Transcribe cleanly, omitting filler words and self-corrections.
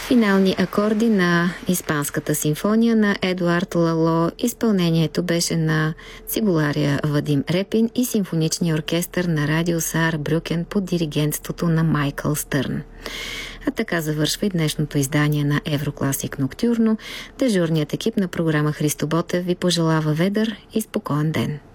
Финални акорди на Испанската симфония на Едуард Лало. Изпълнението беше на цигулария Вадим Репин и симфоничния оркестър на Радио Саар Брюкен под диригентството на Майкъл Стърн. А така завършва и днешното издание на Еврокласик Ноктюрно. Дежурният екип на програма Христо Ботев ви пожелава ведър и спокоен ден.